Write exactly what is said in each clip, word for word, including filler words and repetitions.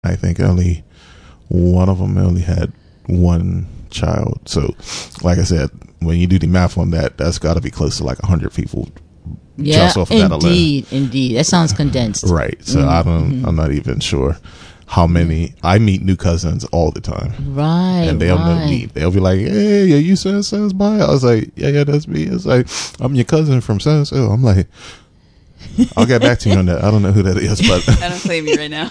I think only one of them only had one child. So, like I said, when you do the math on that, that's got to be close to like a hundred people. Yeah, just off of that alone. indeed, indeed. That sounds condensed. Right. So Mm-hmm. I don't. I'm not even sure how many. I meet new cousins all the time. Right. And they'll right. know me. They'll be like, "Hey, yeah, you so and so's by?" I was like, "Yeah, yeah, that's me." It's like, "I'm your cousin from so and so." I'm like, "I'll get back to you on that." I don't know who that is, but I don't claim you right now.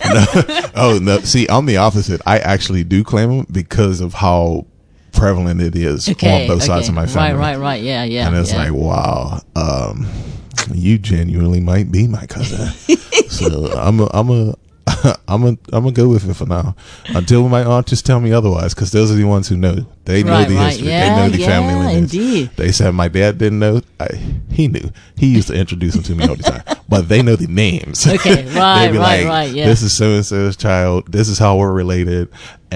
no. Oh no! See, I'm the opposite. I actually do claim them because of how prevalent it is Okay, on both okay. sides of my family. Right, right, right. Yeah, yeah. And it's yeah. like, wow, um, you genuinely might be my cousin. So I'm a, I'm a, I'm a, I'm gonna go with it for now until my aunt just tell me otherwise, because those are the ones who know. They know Right, the right. history. Yeah, they know the yeah, family lineage. indeed. They said my dad didn't know. I, he knew. He used to introduce them to me all the time. But they know the names. Okay, right, They'd be right, like, right, yeah. This is so and so's child. This is how we're related.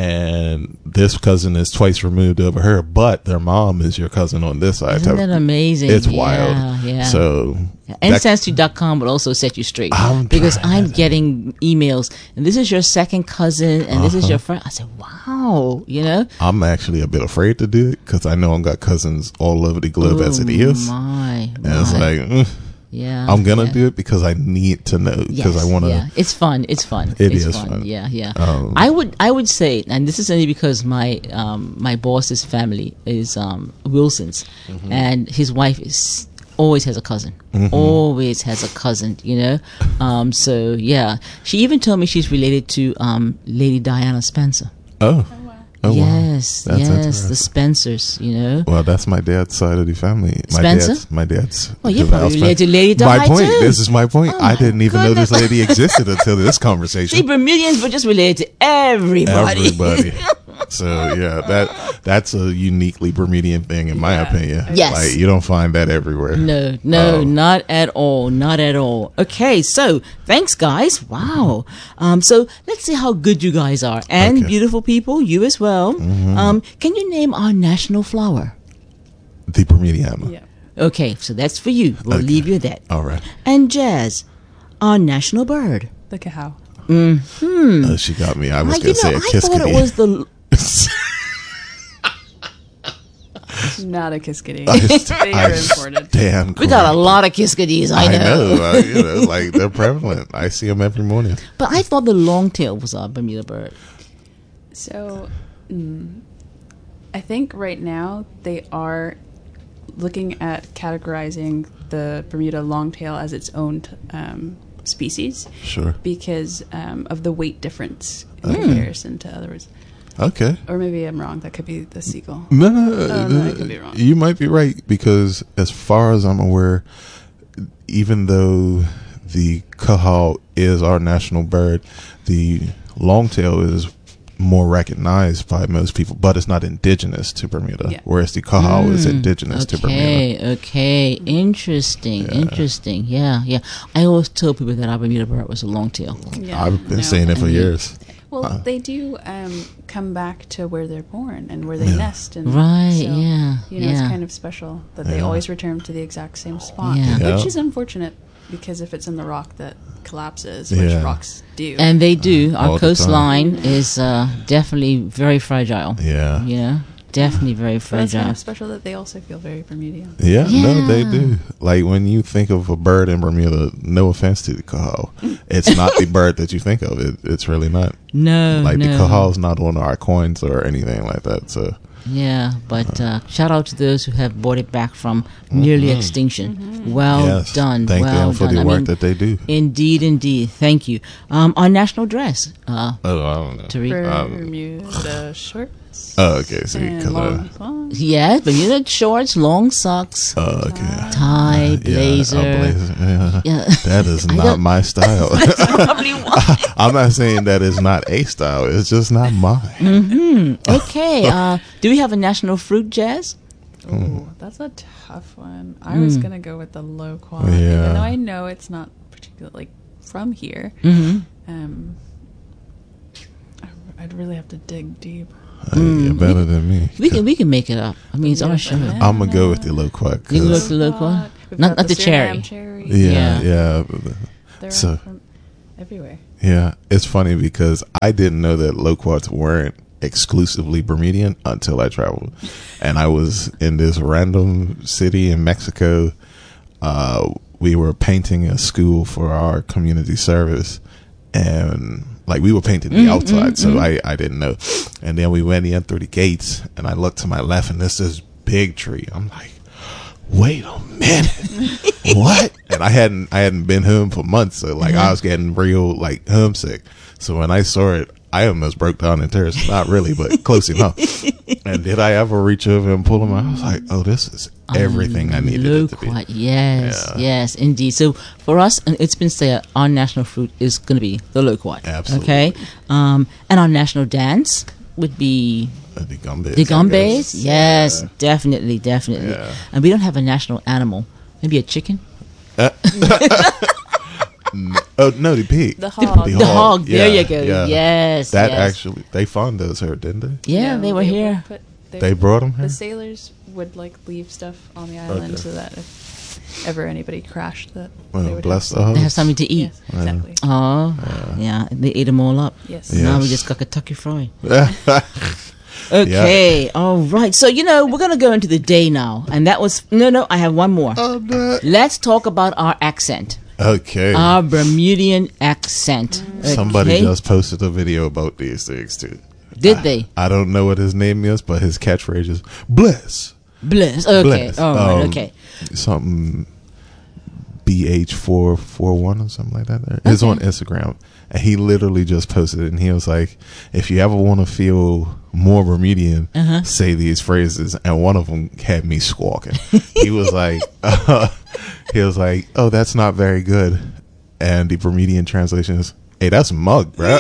And this cousin is twice removed over her, but their mom is your cousin on this side. Isn't that amazing? It's Yeah, wild. yeah. So Ancestry dot com will also set you straight, I'm because trying I'm getting emails, and this is your second cousin, and this is Uh-huh. your friend. I said, "Wow," you know. I'm actually a bit afraid to do it because I know I've got cousins all over the globe as it Oh, is. My, And it's my. like, mm, yeah, I'm going to yeah. do it because I need to know, because Yes, I want to. Yeah, it's fun. It's fun. It it's is fun. fun. Yeah, yeah. Um, I would, I would say, and this is only because my, um, my boss's family is um, Wilson's, Mm-hmm. and his wife is always has a cousin. Mm-hmm. Always has a cousin. You know. Um, so yeah, she even told me she's related to um, Lady Diana Spencer. Oh. Oh, yes, wow. That's yes, interesting. the Spencers. You know. Well, that's my dad's side of the family. My Spencer? dad's, my dad's. Well, you're devout probably Spen- related to Lady Di My point. too. This is my point. Oh, I my didn't even know this goodness. lady existed until this See, conversation. Bermudians were just related to everybody. Everybody. So yeah, that that's a uniquely Bermudian thing, in my Yeah. opinion. Yes. Like, you don't find that everywhere. No, no, Oh. not at all, not at all. Okay, so thanks, guys. Wow. Um, so let's see how good you guys are, and Okay. beautiful people, you as well. Um, can you name our national flower? The Bermudiana. Yeah. Okay, so that's for you. We'll Okay. leave you at that. All right. And Jazz, our national bird. The cow. Uh, she got me. I was Ah, gonna you say know, a I kiss thought it was the. Not a Kiskadee. I, They are I imported. stand We got a corrected. lot of Kiskadees, I I know. know. uh, you know, like they're prevalent. I see them every morning. But I thought the longtail was our Bermuda bird. So, mm, I think right now they are looking at categorizing the Bermuda longtail as its own t- um, species Sure. because um, of the weight difference in Hmm. comparison to others. Okay. Or maybe I'm wrong. That could be the seagull. No, no, Oh, no, I could be wrong. You might be right, because as far as I'm aware, even though the kahal is our national bird, the longtail is more recognized by most people, but it's not indigenous to Bermuda, Yeah. whereas the kahal is indigenous to Bermuda. Okay, okay, interesting, interesting. Yeah, yeah. I always tell people that our Bermuda bird was a longtail. Yeah, I've been no. saying it for years. Well, Uh. they do um, come back to where they're born and where they Yeah. nest, and Right, so, yeah, you know, it's yeah. kind of special that they Yeah. always return to the exact same spot, Yeah. Yeah. which is unfortunate because if it's in the rock that collapses, which Yeah. rocks do, And they do. all Our the coastline is uh, definitely very fragile. Yeah. You know, definitely very so it's kind fragile. of special that they also feel very Bermudian. Yeah, no, they Yeah. do. Like, when you think of a bird in Bermuda, no offense to the kahal, it's not the bird that you think of. It, it's really not. No, Like, no. the kahal's not on our coins or anything like that. So, Yeah, but uh, shout out to those who have brought it back from nearly extinction. Well yes, done. thank well them for done. the I work mean, that they do. Indeed, indeed. Thank you. Um, our national dress, uh, Oh, I don't know. Tariq. Bermuda shorts. Oh, okay. See, and because long uh, socks. Yes, Bermuda shorts, long socks, oh, okay. tie, Yeah, blazer. a blazer. Yeah. Yeah. That is I not don't- my style. Probably why. I'm not saying that it's not a style. It's just not mine. Mm-hmm. Okay. Uh, do we have a national fruit, Jazz? Oh, that's a tough one. I was Mm. gonna go with the low quality, Yeah. even though I know it's not particularly from here. Mm-hmm. Um, I- I'd really have to dig deep. Uh, you're better than me. We can we can make it up. I mean, it's our show. Yeah. I'm gonna go with the low quack. You go 'cause- with the local one? We've Not got not the cherry. Suriname cherry. Yeah, Yeah. yeah. They're So- from, everywhere. Yeah, it's funny because I didn't know that loquats weren't exclusively Bermudian until I traveled. And I was in this random city in Mexico. Uh, we were painting a school for our community service. And like we were painting the Mm, outside, mm, so mm. I, I didn't know. And then we went in through the gates, and I looked to my left, and there's this big tree. I'm like, wait a minute, what? And I hadn't I hadn't been home for months, so like I was getting real like homesick. So when I saw it, I almost broke down in tears. Not really, but close enough. And did I ever reach over and pull him out? I was like, oh, this is everything I needed it to be. Loquat, yes, Yeah. yes, indeed. So for us, and it's been said, our national fruit is going to be the loquat. Absolutely. Okay, um, and our national dance would be Uh, The gumbes. the I gumbes. guess. Yes, Yeah. definitely, definitely. Yeah. And we don't have a national animal. Maybe a chicken. Oh no, the pig. The hog. The hog. There Yeah, you go. yeah. Yes. That yes. actually, they found those here, didn't they? Yeah, they were would here. put They brought them here. The sailors would like leave stuff on the island Okay. so that if ever anybody crashed, that they Well, would bless have, the host. They have something to eat. Yes, exactly. Oh, yeah. They ate them all up. Yes. Yeah. Now we Yes. just got Kentucky Fried. Okay. All right. So, you know, we're going to go into the day now. And that was, no, no, I have one more. I'm not- Let's talk about our accent. Okay. Our Bermudian accent. Somebody Okay? just posted a video about these things too. Did I- they? I don't know what his name is, but his catchphrase is "bless." Bless. Okay. Bless. All right. Um, okay. Something B H four four one or something like that. There. It's on Instagram, and he literally just posted it, and he was like, "If you ever want to feel more Bermudian, Uh-huh. say these phrases." And one of them had me squawking. He was like, uh, "He was like, oh, that's not very good," and the Bermudian translation is, "Hey, that's mug, bro."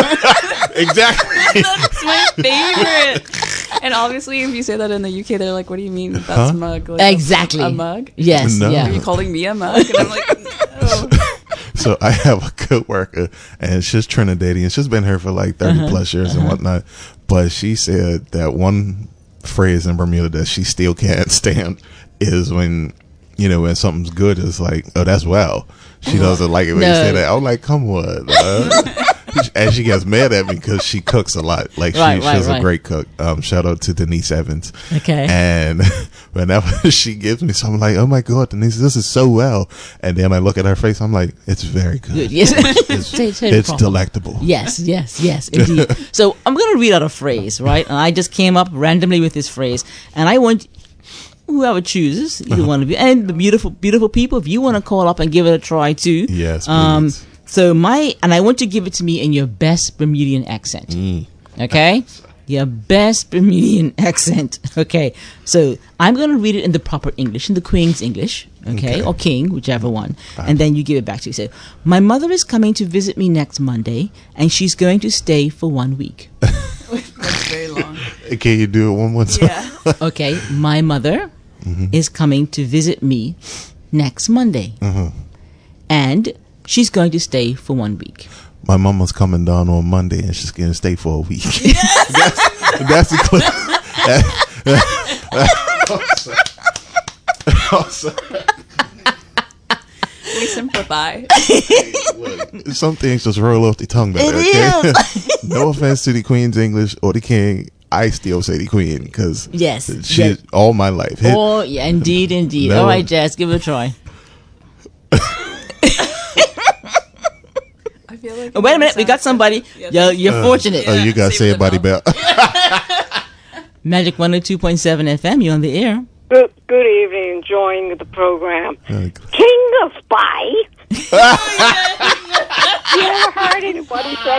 Exactly. That's my favorite. And obviously, if you say that in the U K, they're like, "What do you mean that's Huh? mug?" Like, Exactly. A, a mug? Yes. No. Yeah. Are you calling me a mug? And I'm like, no. So I have a coworker, and she's Trinidadian. She's been here for like thirty Uh-huh. plus years and whatnot. But she said that one phrase in Bermuda that she still can't stand is when, you know, when something's good, it's like, "Oh, that's well." She doesn't like it when you No. say that. I'm like, come on. Uh. And she gets mad at me because she cooks a lot. Like, Right, she, right, she's right. a great cook. Um, shout out to Denise Evans. Okay. And whenever she gives me something, like, "Oh my God, Denise, this is so well." And then I look at her face, I'm like, "It's very good. Good. Yes. It's, Say- say it it's properly. delectable." Yes, yes, yes, indeed. So I'm going to read out a phrase, right? And I just came up randomly with this phrase, and I want whoever chooses, either one of you, and the beautiful, beautiful people, if you want to call up and give it a try too. Yes, Um. please. So my, and I want you to give it to me in your best Bermudian accent. Mm. Okay. Your best Bermudian accent. Okay. So I'm going to read it in the proper English, in the Queen's English. Okay. Okay. Or King, whichever one. And then you give it back to me. So, my mother is coming to visit me next Monday, and she's going to stay for one week. That's very long. Can you do it one more time? Yeah. Okay. My mother is coming to visit me next Monday, and she's going to stay for one week. My mama's coming down on Monday, and she's going to stay for a week. that's, that's the clip. We simplify. Look, some things just roll off the tongue better, It okay? No offense to the Queen's English or the King. I still say the Queen because Yes, she yes. all my life. Hit- Oh, yeah, indeed, indeed. No. All right, Jazz, give it a try. I feel like. Oh, wait a minute, we got somebody. Yes. You're, you're Uh, fortunate. Oh, you got to Save say the it, buddy bell. Bell. Magic one oh two point seven F M, you're on the air. Good, good evening, enjoying the program. Uh, King of Spy. You ever heard anybody say?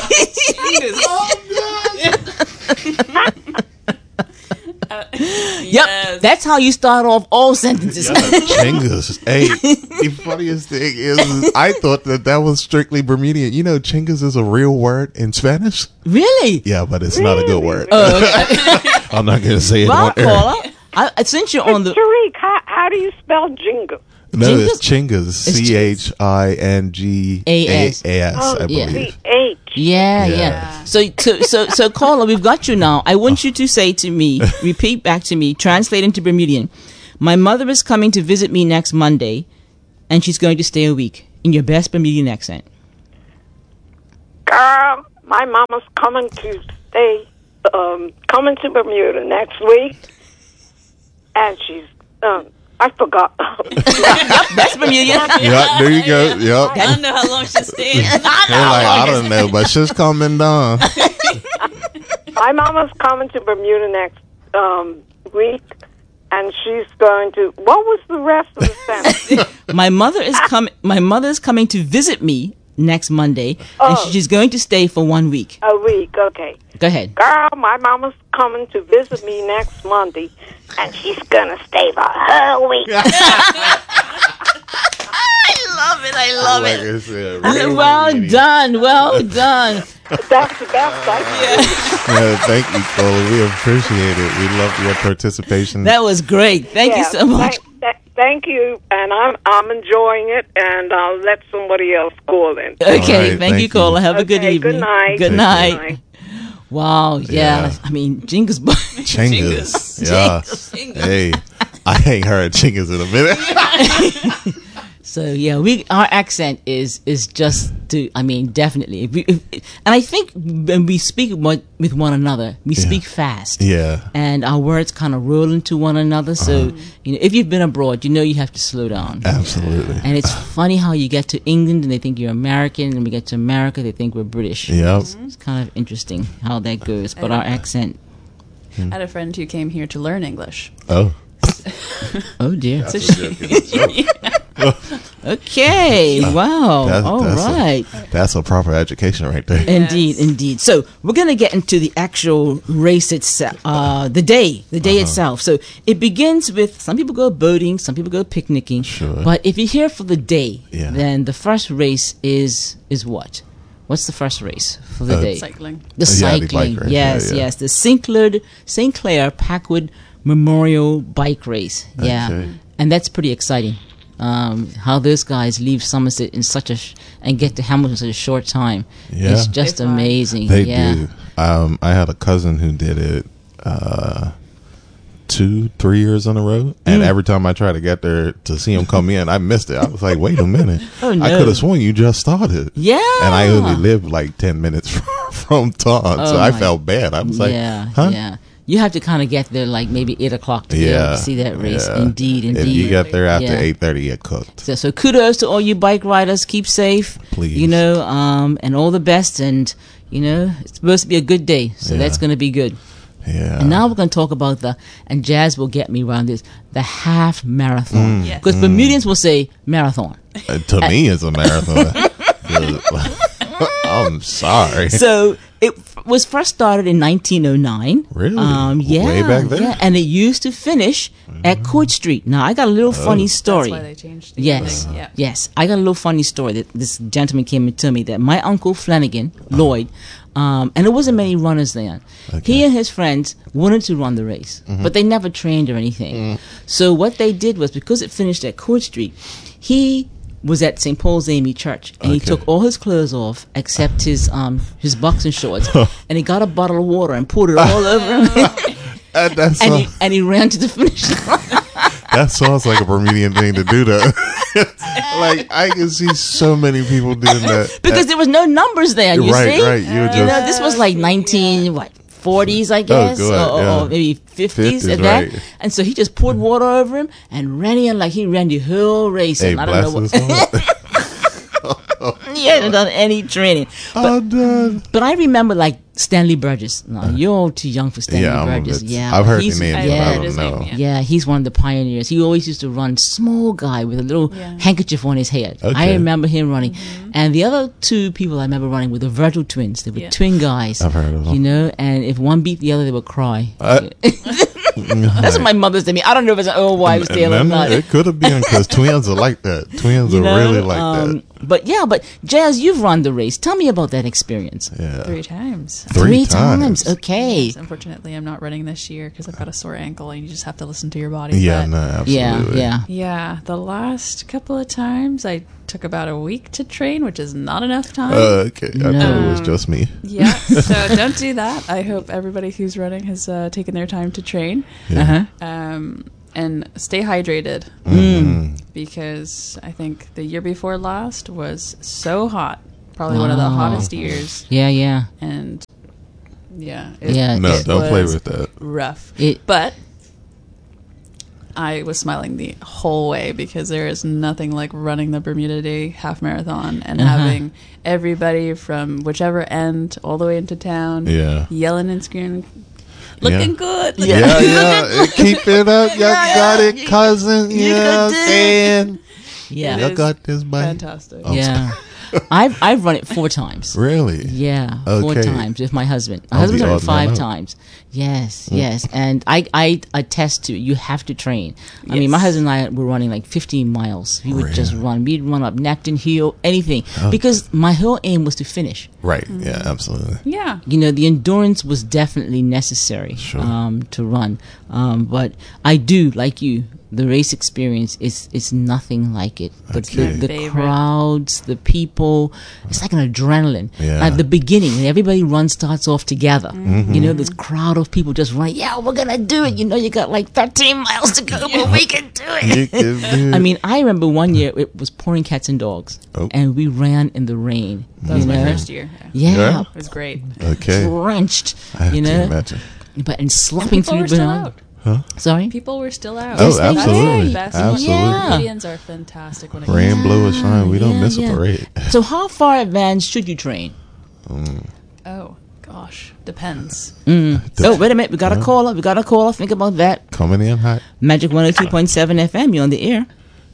Yep, that's how you start off all sentences. Chingas. Hey, the funniest thing is, I thought that that was strictly Bermudian. You know, chingas is a real word in Spanish. Really? Yeah, but it's not a good word. Oh, okay. I'm not going to say it Well, on air. caller, I, I, since you're on the... Tariq, how, how do you spell jingle? No, Chingas? it's chingas. C H I N G A S, Oh, I yeah. believe. C H. Yeah, yeah. Yeah. So, so, so, so, caller, we've got you now. I want you to say to me, repeat back to me, translate into Bermudian. My mother is coming to visit me next Monday, and she's going to stay a week. In your best Bermudian accent. Girl, my mama's coming to stay, um, coming to Bermuda next week, and she's, um, I forgot. That's Bermuda. Yep, there you go. Yep. I don't know how long she's staying. They're like, I don't know, but she's coming down. My mama's coming to Bermuda next um, week, and she's going to. What was the rest of the sentence? My mother is coming. My mother is coming to visit me next Monday, Oh. and she's going to stay for one week. A week, okay. Go ahead. Girl, my mama's coming to visit me next Monday, and she's gonna stay for her week. I love it. I love Like it. I said, real Well meaty. done. Well done. That's the best I can do. Yeah, thank you, Cole. We appreciate it. We love your participation. That was great. Thank you Yeah, so much. Thank, th- thank you, and I'm I'm enjoying it, and I'll let somebody else call in. Okay, right, thank, thank you, you. Cola. Have a good Okay, evening. good night. Good Good night. night. Wow. Yeah. Yeah. I mean, Jingus. Chingas. Yeah. Hey, I ain't heard Chingas in a minute. So yeah, we our accent is is just to. I mean, definitely. If we, if, and I think when we speak with with one another, we speak fast. Yeah. And our words kind of roll into one another. So you know, if you've been abroad, you know you have to slow down. Absolutely. And it's funny how you get to England and they think you're American, and we get to America, they think we're British. Yep. It's kind of interesting how that goes. But our accent, I had a friend who came here to learn English. Oh. oh dear. So she, Okay, wow. That's, All that's right. A, that's a proper education right there. Indeed, indeed. So we're going to get into the actual race itself, uh, the day, the day itself. So it begins with, some people go boating, some people go picnicking. Sure. But if you're here for the day, Yeah. then the first race is is what? What's the first race for the Uh, day? cycling. The Yeah, the bike cycling. race, Yes, yeah, yeah. yes. The Saint Clair, Saint Clair Packwood Memorial Bike Race. Yeah. Okay. And that's pretty exciting. Um, how those guys leave Somerset in such a sh- and get to Hamilton in such a short time. Yeah. It's just They fly. amazing. They yeah. do. Um, I had a cousin who did it uh, two, three years in a row, and Mm. every time I tried to get there to see him come in, I missed it. I was like, "Wait a minute! Oh, I no. could have sworn you just started." Yeah. And I only lived like ten minutes from, from town, so Oh, I my- felt bad. I was like, yeah, "Huh?" yeah. You have to kind of get there like maybe eight o'clock to be able Yeah, to see that race. yeah. Indeed, If indeed. you get there after Yeah. eight thirty, you're cooked. So, so kudos to all you bike riders. Keep safe. Please. You know, um, and all the best. And, you know, it's supposed to be a good day. So Yeah. that's going to be good. Yeah. And now we're going to talk about the, and Jazz will get me around this, the half marathon. Yes. Because Bermudians will say marathon. Uh, to me, it's a marathon. I'm sorry. So it f- was first started in nineteen oh nine. Really? Um, yeah. Way back then? Yeah, and it used to finish at Court Street. Now, I got a little funny story. That's why they changed the Yes, thing. Yeah. yes. I got a little funny story that this gentleman came and told me that my uncle Flanagan, Lloyd, um, and there wasn't many runners then. He and his friends wanted to run the race, but they never trained or anything. So what they did was, because it finished at Court Street, he was at Saint Paul's A M E Church, and he Okay. took all his clothes off except his um his boxing shorts, and he got a bottle of water and poured it all over him, That, that, and he sounds, and he ran to the finish line. that sounds like a Bermudian thing to do, though. Like, I can see so many people doing that. Because there was no numbers then. You right, see, right. You were You know, just this was like nineteen what forties, I guess, good, or, or- yeah. or maybe fifties, fifties, if that. right. And so he just poured water over him and ran in like he ran the whole race. hey, and I don't know bless what his heart. he hadn't done any training. Oh, done. But I remember like Stanley Burgess. No, you're too young for Stanley Yeah, I'm- Burgess. it's- Yeah, I've but heard the he's- name, but Yeah, I heard don't his know. name, yeah. yeah, he's one of the pioneers. He always used to run, small guy with a little Yeah. handkerchief on his head. I Okay. remember him running. And the other two people I remember running were the Virgil twins. They were Yeah. twin guys. I've heard of them. You know, and if one beat the other, they would cry. Uh, That's what my mother said to me. I don't know if it's an old wives' tale No, or no, not. it could have been because twins are like that. Twins You are know, really like um, But yeah, but Jazz, you've run the race. Tell me about that experience. that. Yeah. Three times. Three times. Okay. Yes, unfortunately, I'm not running this year because I've got a sore ankle, and you just have to listen to your body. Yeah, But no, absolutely. Yeah, yeah. yeah, the last couple of times I took about a week to train, which is not enough time. Uh, okay, I thought it was No. just me. yeah, so don't do that. I hope everybody who's running has uh, taken their time to train. Yeah. Uh-huh. Um, and stay hydrated Mhm. because I think the year before last was so hot probably one of the Wow. hottest years, Yeah, yeah. and yeah, it, Yeah, No, it don't play was with that. rough. It- But I was smiling the whole way because there is nothing like running the Bermuda Day half marathon and Uh-huh. having everybody from whichever end all the way into town Yeah. yelling and screaming, looking Yeah. good. Yeah, yeah. Keep it up. You got it, cousin. you Yeah, got this. and Yeah. It you is got this, buddy. Fantastic. Oh. Yeah. I've I've run it four times. Really? Yeah, four Okay. times with my husband. My I'll husband's be done it odd five man out. times. Yes, yes, and I I attest to you have to train. I mean, Yes. my husband and I were running like fifteen miles. We would just Really? run. We'd run up Napton Hill, anything, because my whole aim was to finish. Right. Mm-hmm. Yeah, absolutely. Yeah. You know, the endurance was definitely necessary Sure. um, to run. Um, but I do, like you, the race experience is is nothing like it. The, Okay. the, the Favorite. crowds, the people, it's like an adrenaline. Yeah. At the beginning, when everybody run starts off together. Mm-hmm. You know, this crowd of people just run, yeah, we're going to do it. You know, you got like thirteen miles to go, but we can do it. You can do I it. mean, I remember one year it was pouring cats and dogs, Oh. and we ran in the rain. That was you my know? first year. Yeah, Yeah? It was great. Okay. drenched. I have you to know, imagine. but and slopping People through were still banana. out. Sorry. People were still out. Oh, Yes, they absolutely. did. Best. Absolutely. Yeah. Canadians are fantastic when it Rain, comes blow, or shine, we don't Yeah, miss yeah. a parade. So, how far advanced should you train? to Oh, gosh. Depends. Mm. Oh, wait a minute. We got a caller. We got a caller. Think about that. Coming in hot. Magic one oh two point seven F M. You're on the air.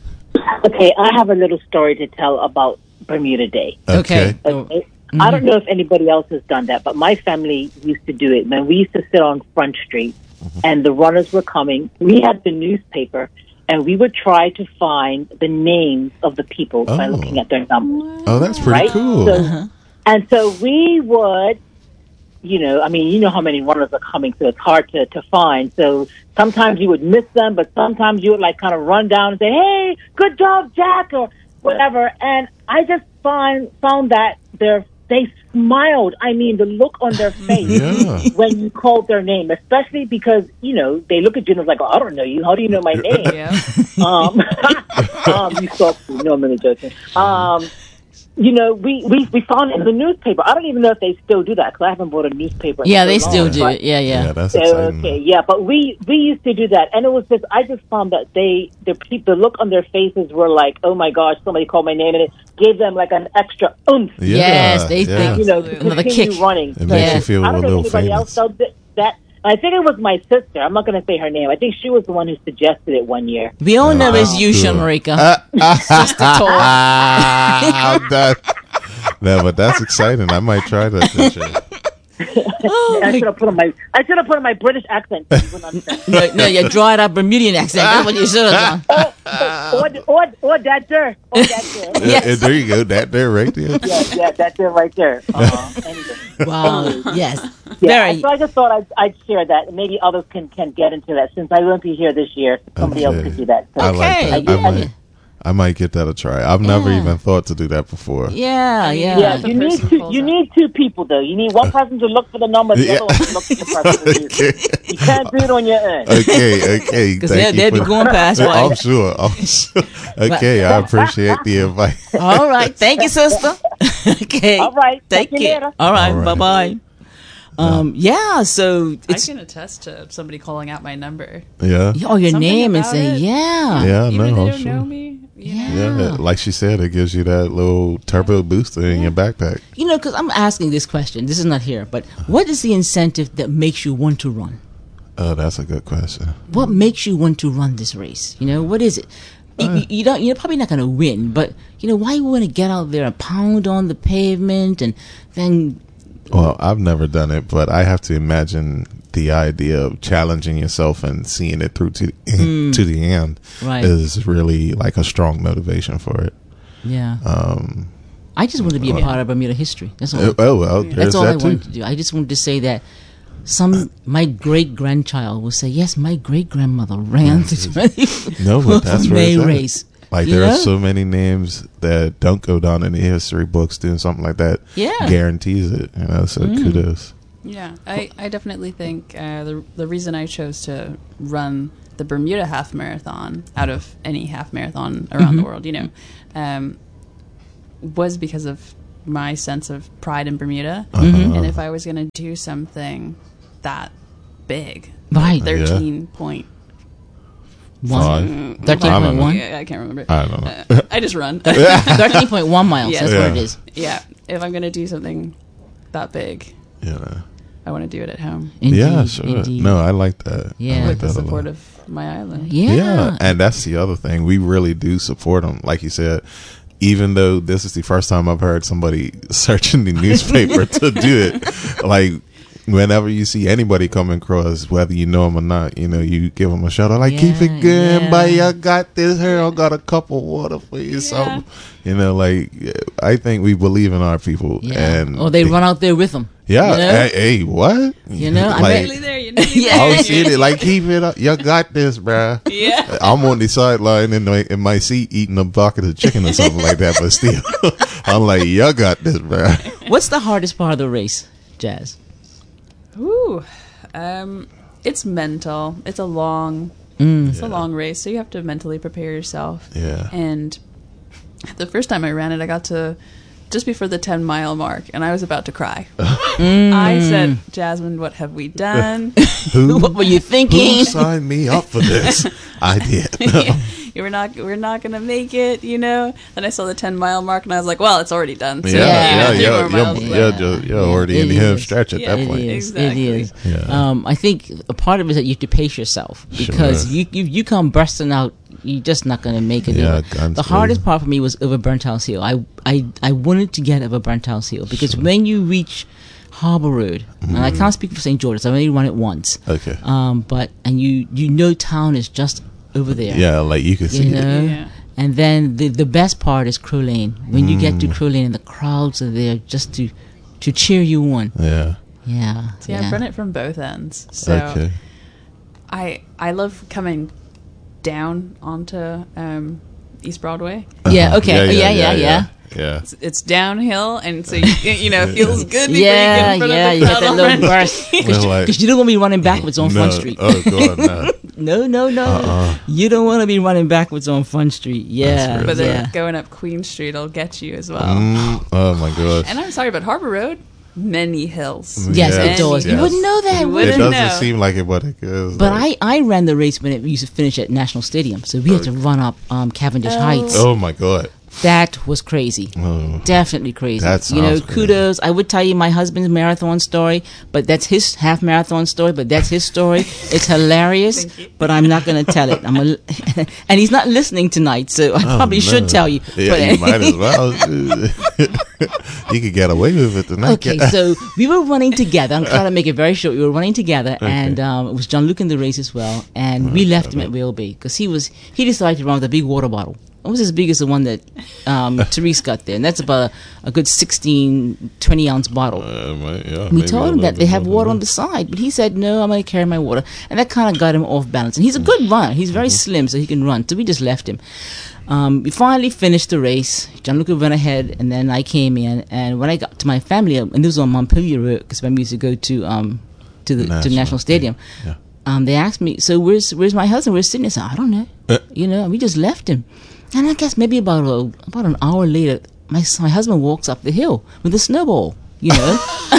Okay, I have a little story to tell about Bermuda Day. Okay. Okay? I don't know if anybody else has done that, but my family used to do it. Man, we used to sit on Front Street, and the runners were coming. We had the newspaper, and we would try to find the names of the people by Oh. looking at their numbers. Oh, that's pretty Right? cool. So, and so we would, you know, I mean, you know how many runners are coming, so it's hard to, to find. So sometimes you would miss them, but sometimes you would like kind of run down and say, "Hey, good job, Jack," or whatever. And I just find found that their they smiled. I mean, the look on their face Yeah. when you called their name, especially because you know they look at you and it's like, "Oh, I don't know you. How do you know my name?" Yeah. um, um, you saw, no, I'm really joking. Um, you know, we, we, we found it in the newspaper. I don't even know if they still do that because I haven't bought a newspaper. in Yeah, so they long, still do but- it. Yeah, yeah. Yeah, that's So, exciting. okay, yeah, but we we used to do that, and it was just I just found that they the pe- the look on their faces were like, oh my gosh, somebody called my name, and it gave them like an extra oomph, Yeah, Yes, they yeah. think- you know, to Absolutely. Another continue kick. running. It makes Yeah. you feel I a don't know little if anybody else famous. does th- that. I think it was my sister. I'm not going to say her name. I think she was the one who suggested it one year. We all know it's you, cool. Shamrika. Ah, Sister talk. ah, I'm done. No, but that's exciting. I might try that this year. Oh, I my- should have put on my I should have put on my British accent. so you wouldn't understand. no, no, you dried up Bermudian accent. That's what you should have done. or, or, or that there. Or that there. Yes. Yeah, there you go. That there, right there. Yeah, yeah, that's it right there. Uh, anyway. Wow. Yes. Yeah, Very. so I just thought I'd, I'd share that. Maybe others can, can get into that since I won't be here this year. Somebody else Okay. could do that. So I Okay. like that. I Yeah. might, I might get that a try. I've never Yeah. even thought to do that before. Yeah, yeah. yeah, the you need person two. pulls You up. need two people though. You need one person to look for the number, the Yeah. other one to look for the person. To use it. You can't do it on your own. Okay, okay. Because thank they'll, you they'll be for- going past I'm one. sure. I'm sure. Okay, I appreciate the advice. All right. Thank you, sister. Okay. All right. Take Talk to you care. later. All right. All right. Bye bye. Um, yeah, so I it's can attest to somebody calling out my number. Yeah. oh your Something name and about say it. yeah. Yeah, Even no, if I'm they don't sure. know me. You know? Yeah. Yeah, like she said, it gives you that little turbo booster in your backpack. You know, because I'm asking this question. This is not here, but what is the incentive that makes you want to run? Oh, that's a good question. What makes you want to run this race? You know, what is it? You, you- you don't. You're probably not going to win, but you know why you want to get out there and pound on the pavement and then. Well, I've never done it, but I have to imagine the idea of challenging yourself and seeing it through to to the end Right. is really like a strong motivation for it. Yeah. Um, I just want to be a part of Bermuda history. That's all. oh, oh, well, there's That's all I that too. wanted to do. I just wanted to say that some my great grandchild will say, "Yes, my great grandmother ran the No, but that's where May it's at. race." Like You there know? are so many names that don't go down in the history books doing something like that. Yeah. Guarantees it. You know, so Mm. kudos. Yeah, I, I definitely think uh, the the reason I chose to run the Bermuda half marathon out of any half marathon around the world, you know, um, was because of my sense of pride in Bermuda. Mm-hmm. And if I was going to do something that big, Right. thirteen point Fine. thirteen I don't point know. one. Yeah, I can't remember. I don't know. Uh, I just run. thirteen point one miles. Yeah. That's Yeah. what it is. Yeah, if I'm going to do something that big, Yeah. I want to do it at home Indeed, Yeah, sure. indeed. No, I like that. Yeah. I like with the that a lot. support of my island. Yeah. Yeah, and that's the other thing. We really do support them. Like you said, even though this is the first time I've heard somebody searching the newspaper to do it, like whenever you see anybody coming across, whether you know them or not, you know, you give them a shout out like, keep Yeah, it good, yeah. buddy. I got this here. I got a cup of water for you. Something. You know, like, I think we believe in our people. Yeah. And Or they run out there with them. Yeah. You know? Hey, hey, what? You know, I like, mean- there, you know. Yeah. I was seeing it like, keep it up. You got this, bruh. Yeah. I'm on the sideline in my, in my seat eating a bucket of chicken or something like that, but still, I'm like, you got this, bruh. What's the hardest part of the race, Jazz? Ooh, um, it's mental. It's a long, Mm. it's a long race, so you have to mentally prepare yourself. Yeah. And the first time I ran it, I got to just before the ten mile mark, and I was about to cry. I said, "Jasmine, what have we done? Who, What were you thinking? who signed me up for this? I did. We're not, we're not gonna make it." You know. Then I saw the ten mile mark, and I was like, "Well, it's already done." So Yeah, yeah, three yeah. more You're, miles you're, left. you're, you're Yeah, already it in the home is. stretch at Yeah, that It point. is. Exactly. It is. Yeah. Um, I think a part of it is that you have to pace yourself because Sure. you, you you come bursting out, you're just not going to make it. Yeah, over. guns The hardest blazing. part for me was over Burnt House Hill. I I I wanted to get over Burnt House Hill because when you reach Harbor Road, and I can't speak for Saint George's, I've only run it once. Okay. Um, but and you you know town is just over there. Yeah, like you can see You it. know? Yeah. And then the the best part is Crow Lane. When you get to Mm. Crow Lane and the crowds are there just to to cheer you on. Yeah. Yeah. See, I've run it from both ends, so Okay. I I love coming down onto um, East Broadway. Yeah, okay. Oh, yeah, yeah, yeah. Yeah. It's, it's downhill, and so you, you know it feels good before Yeah, you get in front yeah, of you the got crowd that little already. burst. Well, like- Because you don't want to be running backwards on no. Front Street. Oh, God, no. No, no, no. Uh-uh. You don't want to be running backwards on Front Street. Yeah, That's real. But then yeah. going up Queen Street will get you as well. Mm, oh, my gosh. And I'm sorry, but Harbor Road, many hills. Yes, Yes, it does. You yes. wouldn't know that, You would It wouldn't you? doesn't know. seem like it, but it is. But like, I, I ran the race when it used to finish at National Stadium, so we had to run up um, Cavendish Oh. Heights. Oh, my God. That was crazy. Oh. Definitely crazy. That you know, sounds crazy. kudos. I would tell you my husband's marathon story, but that's his half marathon story, but that's his story. It's hilarious, Thank you. but I'm not going to tell it. I'm a, and he's not listening tonight, so I Oh, probably no. should tell you. Yeah, but you might as well. You could get away with it tonight. Okay, so we were running together. I'm trying to make it very short. We were running together, and um, it was John Luke in the race as well. And we left him at Whaleby because he was he decided to run with a big water bottle. It was as big as the one that um, Therese got there, and that's about a, a good sixteen, twenty ounce bottle. Uh, might- yeah, We maybe told a him little that they bit have more water than on the side, but he said, no, I'm going to carry my water. And that kind of got him off balance. And he's a good runner. He's very slim, so he can run. So we just left him. Um, we finally finished the race. John Luca went ahead, and then I came in. And when I got to my family, and this was on Montpelier Road, because when we used to go to um, to the to National, National Stadium, yeah. um, they asked me, so where's where's my husband? Where's Sydney? I said, I don't know. Uh. You know, we just left him. And I guess maybe about a, about an hour later, my my husband walks up the hill with a snowball. You know,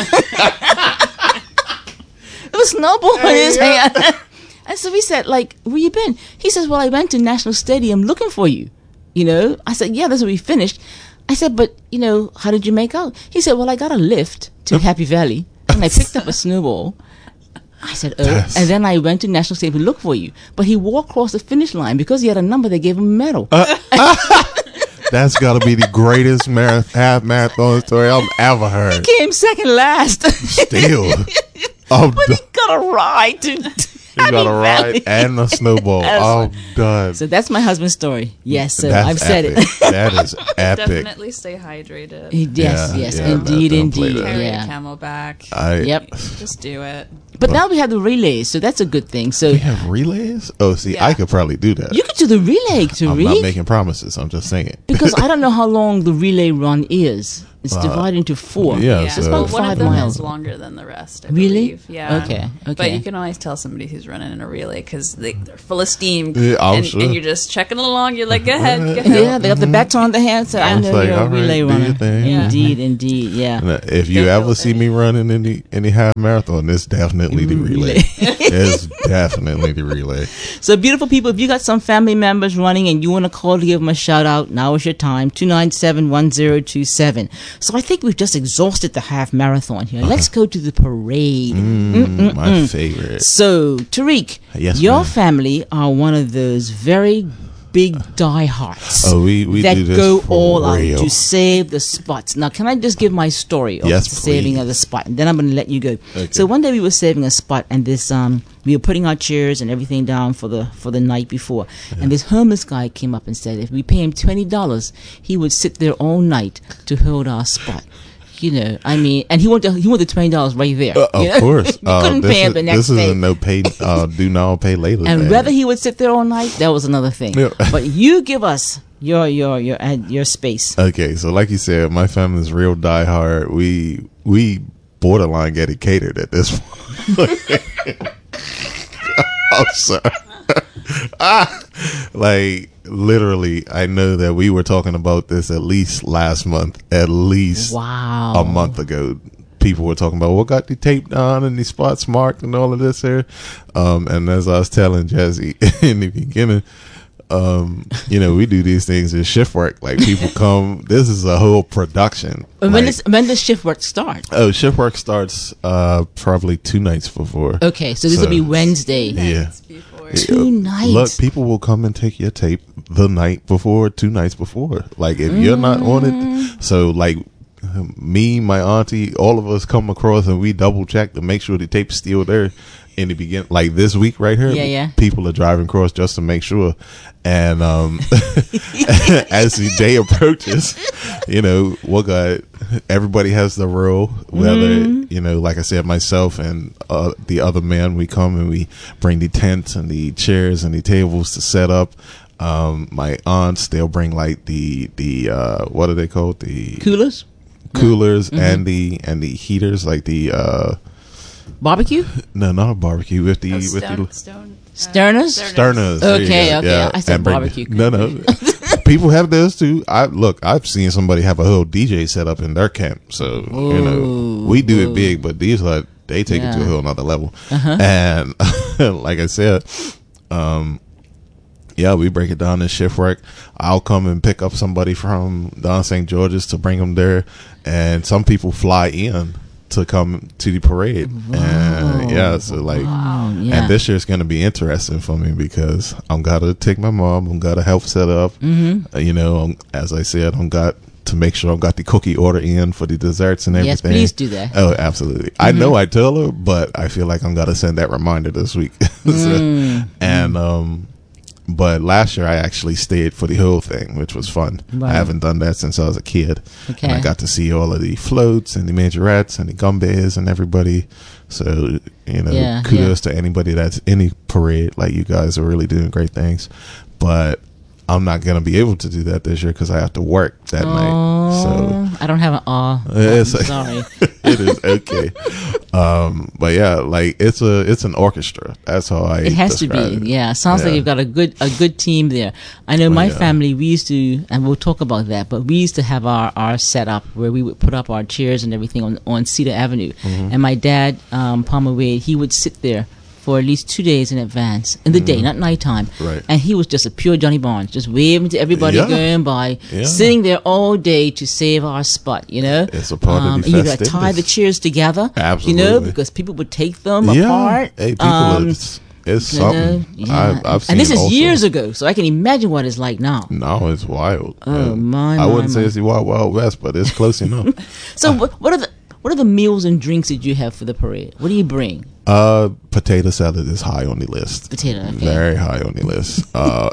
a snowball in his hand. And so we said, like, where you been? He says, well, I went to National Stadium looking for you. You know, I said, yeah, that's where we finished. I said, but you know, how did you make out? He said, well, I got a lift to Happy Valley, and I picked up a snowball. I said, oh, That's- and then I went to National Stadium to look for you. But he walked across the finish line because he had a number. They gave him a medal. That's got to be the greatest marath- half marathon story I've ever heard. Came second last. Still. I'm But he done. got a ride to You got a Valley. ride and a snowball. I'm done. So that's my husband's story. Yes, so That's I've said epic. it. That is epic. Definitely stay hydrated. yes, Yeah, yes, yeah, indeed, don't play indeed. that. Carry a Yeah. camelback. I, Yep. Just do it. But now we have the relays, so that's a good thing. So We have relays? Oh, see, Yeah. I could probably do that. you could do the relay to I'm read not making promises. I'm just saying. because I don't know how long the relay run is. It's Uh, divided into four. yeah, Yeah, so- It's well, about one five of them miles. is longer than the rest. I Really? believe. Yeah. Okay, But okay. you can always tell somebody who's running in a relay because they, they're full of steam, Yeah, I'm and, sure. and you're just checking along. You're like, go ahead, go ahead. Yeah, they got the baton in the hand, so I It's know like, you're a all right, relay do runner. your thing. Yeah. Indeed, indeed, yeah. And, uh, if you Don't ever feel see bad. me running any any half marathon, it's definitely the relay. It's definitely the relay. So, beautiful people, if you got some family members running and you want to call to give them a shout out, now is your time. two nine seven, one zero two seven. So, I think we've just exhausted the half marathon here. Let's go to the parade. Mm, my favorite. So, Tariq, Yes, your ma'am. family are one of those very big diehards Oh, we we that do this go for all real. out to save the spots. Now, can I just give my story of Yes, the saving please. of the spot, and then I'm going to let you go. Okay. So one day we were saving a spot, and this um we were putting our chairs and everything down for the for the night before, and this homeless guy came up and said if we pay him twenty dollars, he would sit there all night to hold our spot. You know, I mean, and he wanted he wanted twenty dollars right there. Uh, you of know? course, we uh, couldn't this pay him is, the next this day. is a no pay, uh, do now pay later. And thing. whether he would sit there all night, that was another thing. Yeah. But you give us your your your uh, your space. Okay, so like you said, my family's real diehard. We we borderline getting catered at this point. I'm sorry. ah, like literally, I know that we were talking about this at least last month, at least Wow. a month ago. People were talking about what got the tape down and the spots marked and all of this here. Um, and as I was telling Jesse in the beginning, um, you know, we do these things as shift work. Like people come, this is a whole production. When Like, does when does shift work start? oh, shift work starts uh, probably two nights before. Okay, so this will So- be Wednesday. Yeah. Nights before. Two nights. Look, people will come and take your tape the night before, two nights before. Like if you're not on Mm. it, so like me, my auntie, all of us come across and we double check to make sure the tape's still there in the beginning. Like this week right here, Yeah, yeah. people are driving across just to make sure. And um, as the day approaches, you know, what God, everybody has the role. Whether you know, like I said, myself and uh, the other men, we come and we bring the tents and the chairs and the tables to set up. Um, my aunts, they'll bring like the the uh, what are they called? The Coolers, coolers and the and the heaters, like the uh, barbecue, no, not a barbecue with the Oh, with stone, the stone, uh, Sterners? Sterners. There you Okay, go. okay. Yeah. I said And bring- barbecue. No, no. People have those too. I look. I've seen somebody have a whole D J set up in their camp. So you know, Ooh, we do ooh. it big, but these are they take it to a Yeah. whole nother level. Uh-huh. And like I said, um, yeah, we break it down in shift work. I'll come and pick up somebody from Don Saint George's to bring them there, and some people fly in to come to the parade. And yeah, so like, Wow, yeah. and this year's going to be interesting for me because I'm gotta take my mom. I'm gotta help set up. Mm-hmm. Uh, you know, um, as I said, I'm got to make sure I've got the cookie order in for the desserts and everything. Yes, please do that. Oh, absolutely. I know I tell her, but I feel like I'm gotta send that reminder this week. So, Mm. and um, but last year I actually stayed for the whole thing, which was fun. Right. I haven't done that since I was a kid. Okay. And I got to see all of the floats and the majorettes and the gumbears and everybody. So, you know, Yeah, kudos to anybody that's in the parade. Like, you guys are really doing great things. But I'm not going to be able to do that this year because I have to work that night. So, Oh, I don't have an aw. It's I'm like- sorry. it is okay. Um, but yeah, like it's a it's an orchestra. That's how I. It has to be. describe it. Yeah, sounds like Yeah. you've got a good a good team there. I know my yeah. family, we used to, and we'll talk about that, but we used to have our, our setup where we would put up our chairs and everything on, on Cedar Avenue. Mm-hmm. And my dad, um, Palmer Wade, he would sit there for at least two days in advance, in the day, not nighttime. Mm-hmm. Right. And he was just a pure Johnny Barnes, just waving to everybody Yeah. going by, Yeah. sitting there all day to save our spot, you know? It's a part of the and you got to tie festivities. the chairs together, you know, Absolutely. because people would take them Yeah. apart. Hey, people, Um, it's, it's you know, something. yeah. I've, I've seen and this is also. years ago, so I can imagine what it's like now. No, it's wild. Oh, Uh, my, I my, wouldn't say my. it's the Wild Wild West, but it's close enough. So, what, what are the what are the meals and drinks that you have for the parade? What do you bring? Uh, potato salad is high on the list. Potato, okay. Very high on the list. Uh,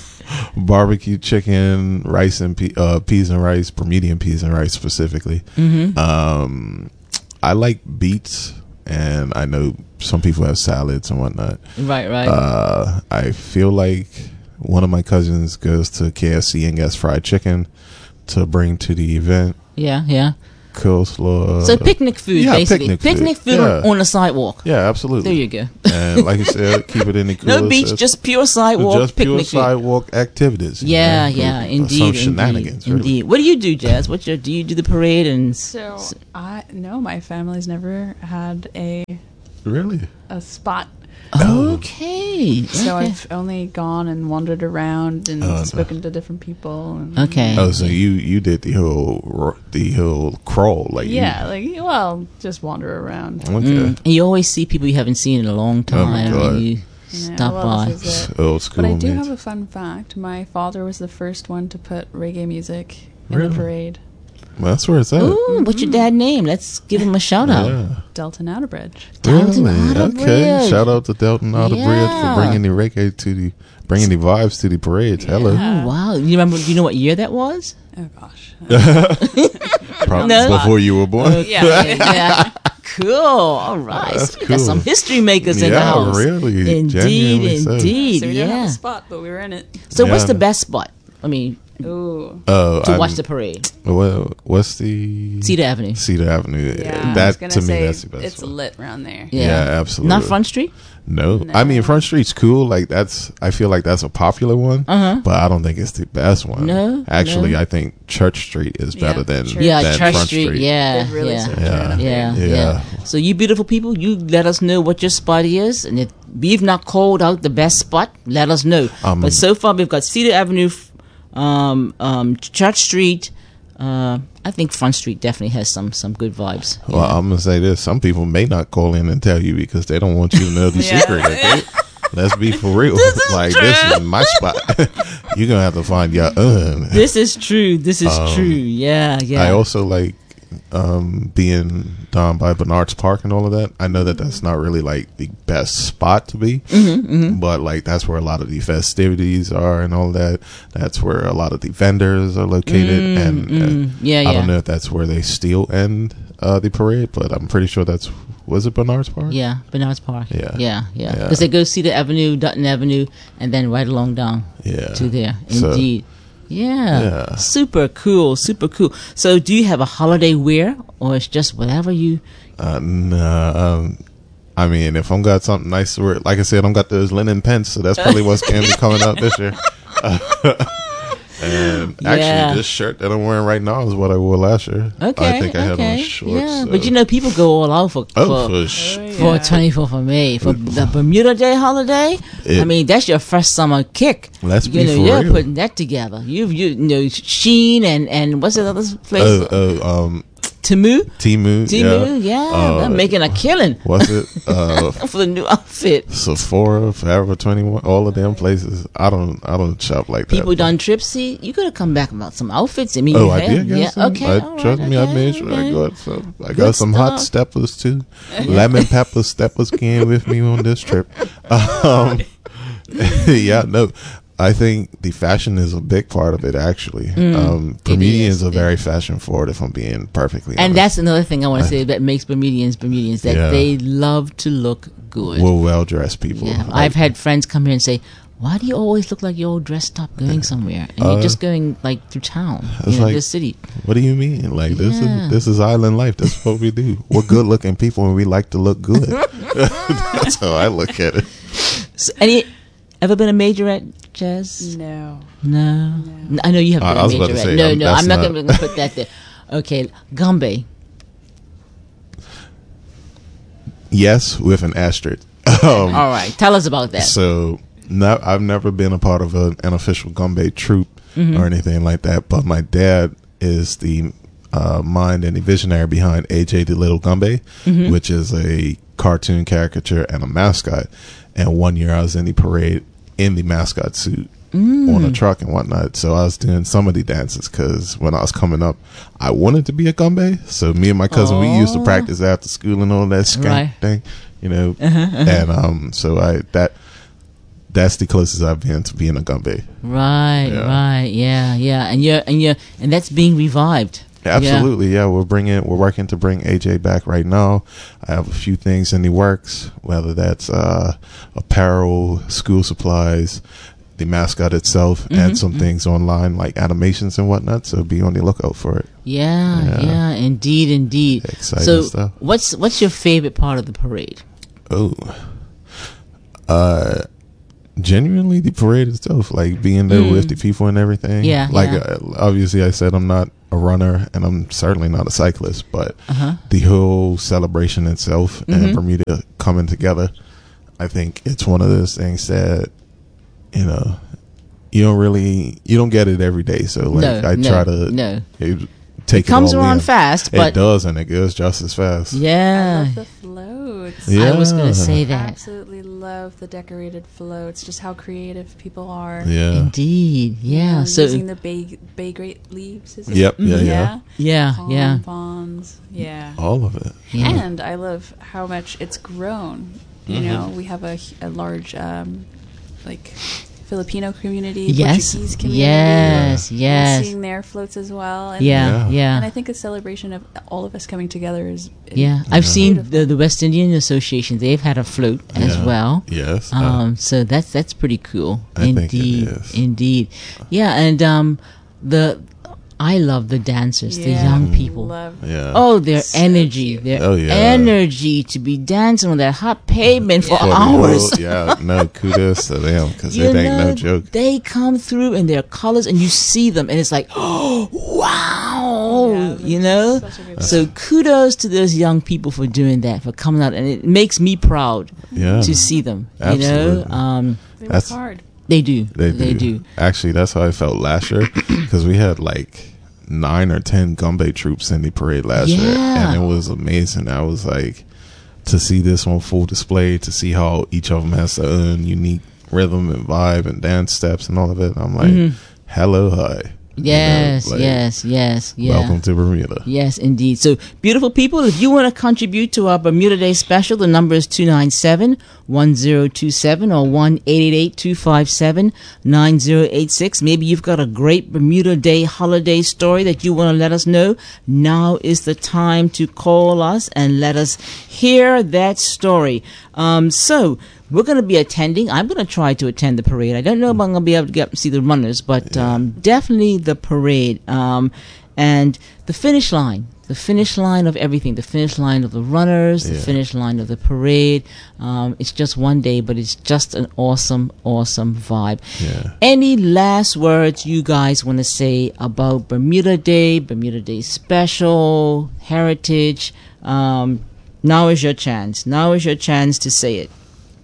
barbecue chicken, rice and pe- uh, peas and rice, Bermudian peas and rice specifically. Mm-hmm. Um, I like beets, and I know some people have salads and whatnot. Right, right. Uh, I feel like one of my cousins goes to K F C and gets fried chicken to bring to the event. Yeah, yeah. coleslaw. So picnic food, yeah, basically. picnic Picnic food. food, Yeah. on, on the sidewalk. Yeah, absolutely. There you go. And like you said, keep it in the cooler. No beach, so- just pure sidewalk just pure picnic food. sidewalk activities. you Yeah, know, yeah, some indeed, shenanigans. indeed, really. indeed. What do you do, Jazz? What's your? Do you do the parade and? So I no, my family's never had a Really? a spot. Okay. So okay. I've only gone and wandered around and Oh, no. spoken to different people. And, Okay. Oh, so you you did the whole ro- the whole crawl, like you- Yeah, like well, just wander around. Okay. Mm. And you always see people you haven't seen in a long Oh, my time. God. and you Yeah, stop well, by. this is it. Old school. But I do mates. have a fun fact. My father was the first one to put reggae music in Really? the parade. Well, that's where it's at. Ooh, what's your dad name? Let's give him a shout out. Yeah. Delton Outerbridge. Dalton Really? Outerbridge. Okay. Shout out to Delton Outerbridge Yeah. for bringing the reggae to the bringing the vibes to the parades. Hello. Yeah. Oh, wow. You remember? Do you know what year that was? Oh gosh. Probably No. before you were born. yeah. yeah. Cool. All right. That's So we got some cool. history makers in the Yeah, house. really. Indeed, Genuinely so. indeed. So we didn't have yeah. a spot, but we were in it. So what's Yeah. the best spot? I mean, Ooh. Oh, to I'm- watch the parade. Well, what's the Cedar Avenue. Cedar Avenue. Yeah. I was That gonna to me, say that's the best. it's one. lit around there. Yeah. Yeah, absolutely. Not Front Street? No. No. I mean Front Street's cool. Like that's, I feel like that's a popular one, Uh-huh. but I don't think it's the best one. No, actually, no. I think Church Street is Yeah, better than Church. Yeah, than Church Front Street. Yeah. They really yeah. serve Yeah. it up Yeah, there. yeah, Yeah. So you beautiful people, you let us know what your spot is, and if we've not called out the best spot, let us know. Um, but so far, we've got Cedar Avenue, f- um, um, Church Street. Uh, I think Front Street definitely has some some good vibes. Well, I'm gonna say this: some people may not call in and tell you because they don't want you to know the Yeah. secret. Okay? Let's be for real. Like this is my spot. You're gonna have to find your own. This is true. This is Um, true. Yeah, yeah. I also like um, being down by Bernard's Park and all of that. I know that that's not really like the best spot to be, Mm-hmm, but like that's where a lot of the festivities are and all that. That's where a lot of the vendors are located, and, and mm. Yeah, I yeah. don't know if that's where they still end uh, the parade, but I'm pretty sure that's was it Bernard's Park? Yeah, Bernard's Park. Yeah. yeah, yeah. Yeah. Because they go Cedar Avenue, Dutton Avenue, and then right along down Yeah. to there. So- Indeed. Yeah. Yeah. Super cool. Super cool. So, do you have a holiday wear, or it's just whatever you? Uh, nah, um, I mean, if I'm got something nice to wear, like I said, I'm got those linen pants, so that's probably what's going to be coming up this year. and actually, Yeah. this shirt that I'm wearing right now is what I wore last year. Okay. I think I had okay. on shorts. Yeah, so- but you know, people go all out for oh, for, for sh- for Yeah. twenty-fourth of May for the Bermuda Day holiday. I It- mean, that's your first summer kick. Let's you be know, for you're real. putting that together. You've you, you know Sheen and and what's the other place? oh, oh, um, Timu. Timu. Timu, yeah, Uh, they're making a killing What's it? Uh, for the new outfit. Sephora, Forever twenty-one, all of them places. I don't, I don't shop like that. People done trips. See, you gotta come back about some outfits. I mean, Oh, you I have, did get yeah, some. okay, I, all right, trust me, I okay, made sure okay. I got some. I Good got some hot stuff. steppers too. Lemon pepper steppers came with me on this trip. Um, yeah, no, I think the fashion is a big part of it. Actually, um, Bermudians is, are it very fashion forward. If I'm being perfectly And honest. that's another thing I want to say that makes Bermudians Bermudians that Yeah. they love to look good. we're well dressed people. Yeah, Like, I've had friends come here and say, "Why do you always look like you're all dressed up going somewhere, and you're Uh, just going like through town, it's you know, like- this city?" What do you mean? Like this Yeah. is this is island life. That's what we do. We're good looking people, and we like to look good. That's how I look at it. So, any ever been a majorette, Jazz? No. No. N- I know you have I- been I a was about to majorette. say, no, um, no, that's I'm not, not- going to put that there. Okay, Gombe. Yes, with an asterisk. Um, All right, tell us about that. So, no, I've never been a part of a, an official Gombe troupe Mm-hmm. or anything like that. But my dad is the uh, mind and the visionary behind A J the Little Gombe, Mm-hmm. which is a cartoon caricature and a mascot. And one year I was in the parade in the mascot suit Mm. on a truck and whatnot. So I was doing some of the dances because when I was coming up, I wanted to be a Gombe. So me and my cousin, we used to Oh. practice after school and all that skank Right. thing, you know. And um, so I that. That's the closest I've been to being a Gombe. Right, Yeah. right, yeah, yeah, and you're and you're and that's being revived. Absolutely, yeah. We're bringing, we're working to bring A J back right now. I have a few things in the works, whether that's uh, apparel, school supplies, the mascot itself Mm-hmm, and some things online like animations and whatnot. So be on the lookout for it. Yeah, yeah, Yeah. indeed, indeed. Exciting so, stuff. what's what's your favorite part of the parade? Oh, uh, genuinely the parade itself, like being there Mm. with the people and everything. Yeah, like yeah. Uh, obviously, I said I'm not a runner and I'm certainly not a cyclist, but Uh-huh. the whole celebration itself Mhm. and Bermuda coming together, I think it's one of those things that you know you don't really you don't get it every day. So like No, I no, try to no. it, take It comes all around in. fast, It but does, and it goes just as fast. I yeah, love the floats. Yeah. I was gonna say that. Absolutely love the decorated floats. Just how creative people are. Yeah. Indeed, yeah. Um, so using the bay bay grape leaves. Is it? Yep. Yeah. Mhm. Yeah. yeah, Palm yeah, fronds. Yeah. All of it. yeah. And I love how much it's grown. You Mhm. know, we have a, a large, um, like, Filipino community, Yes, Portuguese community. yes, and yes. seeing their floats as well. And, Yeah, Yeah. yeah. And I think a celebration of all of us coming together is. Yeah, I've Yeah. seen Beautiful. the, the West Indian Association. They've had a float as Yeah. well. Yes. uh, Um, so that's that's pretty cool. I think it indeed, is. indeed. Yeah, and um, the I love the dancers, the Yeah. young Mhm. people. Love. yeah. Oh, their So energy, cute. their Oh, yeah. energy to be dancing on that hot pavement for Yeah. For the hours. whole- yeah. No, kudos to them because You it ain't know, no joke. They come through in their colors, and you see them, and it's like, oh, wow, Yeah, you that's know. such a good So kudos to those young people for doing that, for coming out, and it makes me proud Yeah. to see them. You know, Absolutely. um, They work That's- hard. they do. They do. They do. Actually, that's how I felt last year because we had like nine or ten Gumbe troops in the parade last year, Yeah. and it was amazing. I was like, to see this on full display, to see how each of them has their own unique rhythm and vibe and dance steps and all of it. I'm like, Mhm. hello, hi. You know, Yes, like, yes, yes, yeah. Welcome to Bermuda. Yes, indeed. So, beautiful people, if you want to contribute to our Bermuda Day special, the number is two nine seven, one zero two seven or one eight eight eight, two five seven, nine zero eight six. Maybe you've got a great Bermuda Day holiday story that you want to let us know. Now is the time to call us and let us hear that story. Um, so, we're going to be attending. I'm going to try to attend the parade. I don't know if I'm going to be able to get see the runners, but Yeah. um, definitely the parade. Um, and the finish line, the finish line of everything, the finish line of the runners, the Yeah. finish line of the parade. Um, it's just one day, but it's just an awesome, awesome vibe. Yeah. Any last words you guys want to say about Bermuda Day, Bermuda Day Special, Heritage? Um, now is your chance. Now is your chance to say it.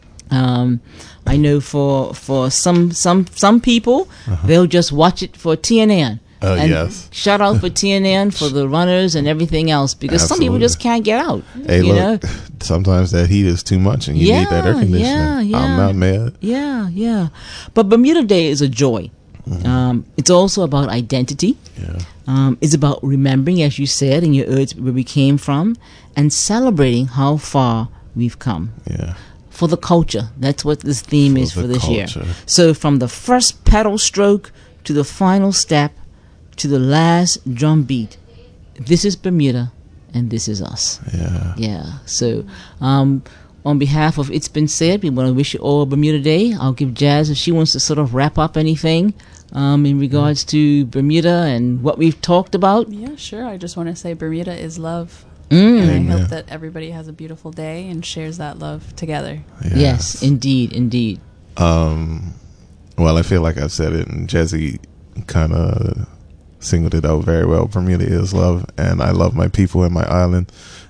Um, I know for for some some some people, they'll just watch it for T N N. Oh, and yes. shout out for T N N for the runners and everything else, because some people Absolutely. just can't get out. Hey, you look, know? sometimes that heat is too much and you need that air Yeah, conditioning. yeah, yeah. I'm not mad. Yeah, yeah. But Bermuda Day is a joy. Mm-hmm. Um, it's also about identity. Yeah. Um, it's about remembering, as you said in your words, where we came from, and celebrating how far we've come. Yeah. For the culture. That's what this theme For is for the this year. culture. So from the first pedal stroke to the final step to the last drum beat, this is Bermuda and this is us. Yeah. Yeah. So um, on behalf of It's Been Said, we want to wish you all a Bermuda Day. I'll give Jazz, if she wants to sort of wrap up anything um, in regards to Bermuda and what we've talked about. Yeah, sure. I just want to say Bermuda is love. Mm. And I Amen. hope that everybody has a beautiful day and shares that love together. Yes, indeed, indeed. Um, well, I feel like I've said it, and Jazzy kind of singled it out very well. Bermuda is love, and I love my people and my island,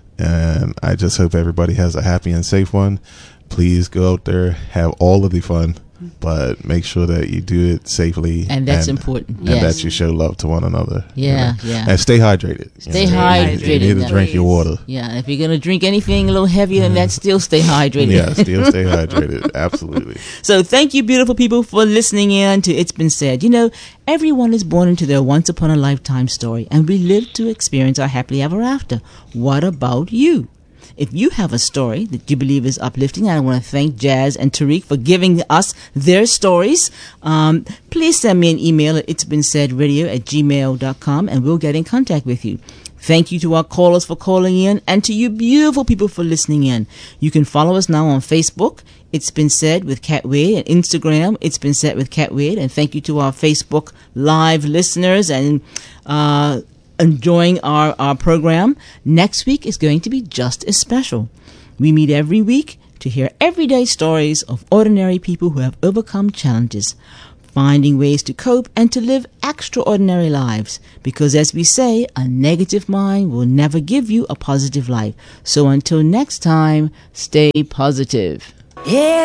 and I just hope everybody has a happy and safe one. Please go out there, have all of the fun, but make sure that you do it safely. And that's important, And yes. that you show love to one another. you Yeah, know. yeah. And stay hydrated. you Stay know. hydrated. You need to Yeah. drink your water. Yeah, and if you're going to drink anything a little heavier than that, still stay hydrated. Yeah, still stay hydrated. Absolutely. So thank you, beautiful people, for listening in to It's Been Said. You know, everyone is born into their once upon a lifetime story, and we live to experience our happily ever after. What about you? If you have a story that you believe is uplifting, and I want to thank Jazz and Tariq for giving us their stories, um, please send me an email at itsbeensaid radio at gmail dot com, and we'll get in contact with you. Thank you to our callers for calling in and to you beautiful people for listening in. You can follow us now on Facebook. It's Been Said with Cat Wade, and Instagram. It's Been Said with Cat Wade. And thank you to our Facebook live listeners and uh, enjoying our, our program. Next week is going to be just as special. We meet every week to hear everyday stories of ordinary people who have overcome challenges, finding ways to cope and to live extraordinary lives. Because as we say, a negative mind will never give you a positive life. So until next time, stay positive. Yeah.